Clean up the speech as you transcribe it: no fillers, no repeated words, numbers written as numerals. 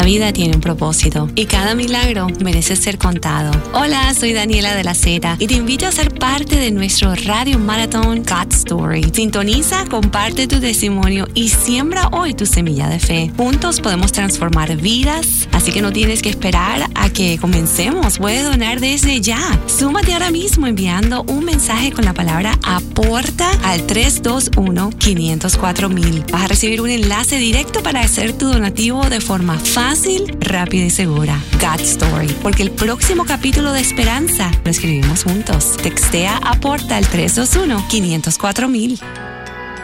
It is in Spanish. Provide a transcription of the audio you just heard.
vida tiene un propósito y cada milagro merece ser contado. Hola, soy Daniela de la Z y te invito a ser parte de nuestro Radio Maratón God Story. Sintoniza, comparte tu testimonio y siembra hoy tu semilla de fe. Juntos podemos transformar vidas, así que no tienes que esperar a que comencemos. Puedes donar desde ya. Súmate ahora mismo enviando un mensaje con la palabra aporta al 321-504-1000. Vas a recibir un enlace directo para hacer tu donativo de forma fácil, rápida y segura. God Story, porque el próximo capítulo de Esperanza lo escribimos juntos. Textea aporta al 321-504-1000.